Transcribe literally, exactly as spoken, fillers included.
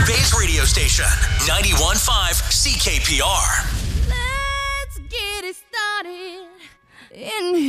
Bay's radio station, ninety-one point five C K P R. Let's get it started in